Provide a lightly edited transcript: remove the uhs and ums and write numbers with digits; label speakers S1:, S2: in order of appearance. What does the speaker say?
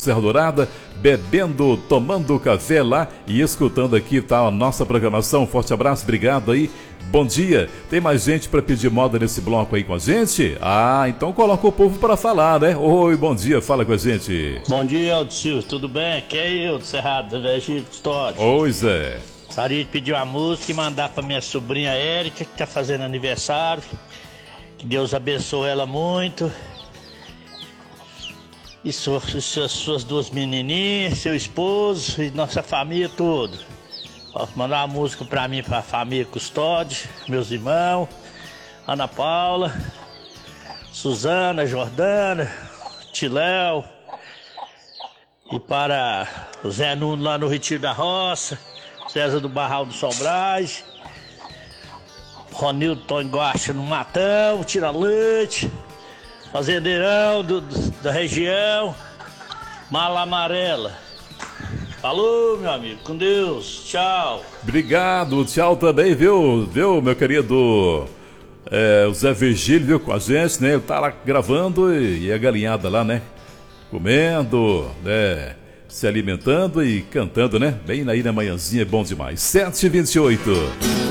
S1: Serra Dourada, bebendo, tomando café lá e escutando aqui, tá, a nossa programação. Forte abraço, obrigado aí. Bom dia. Tem mais gente para pedir moda nesse bloco aí com a gente? Então coloca o povo para falar, né? Oi, bom dia, fala com a gente.
S2: Bom dia, Aldicil, tudo bem? Aqui é eu, do Cerrado, do Egito Custódio.
S1: Oi, Zé.
S2: Gostaria de pedir uma música e mandar pra minha sobrinha Érica, que tá fazendo aniversário. Que Deus abençoe ela muito. E suas duas menininhas, seu esposo e nossa família toda. Posso mandar uma música pra mim, pra família Custódio, meus irmãos, Ana Paula, Suzana, Jordana, Tiléu, e para o Zé Nuno lá no Retiro da Roça, César do Barral do Sobrais, Ronildo Tony Guacha no Matão, Tira Leite, Fazendeirão da região, Mala Amarela. Falou, meu amigo, com Deus, tchau.
S1: Obrigado, tchau também, viu, meu querido o Zé Virgílio, viu, com a gente, né? Ele tá lá gravando e a galinhada lá, né? Comendo, né? Se alimentando e cantando, né? Bem aí na manhãzinha, é bom demais. 7h28.